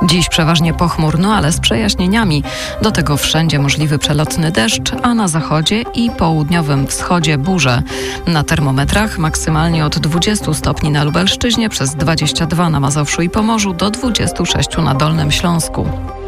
Dziś przeważnie pochmurno, ale z przejaśnieniami. Do tego wszędzie możliwy przelotny deszcz, a na zachodzie i południowym wschodzie burze. Na termometrach maksymalnie od 20 stopni na Lubelszczyźnie, przez 22 na Mazowszu i Pomorzu, do 26 na Dolnym Śląsku.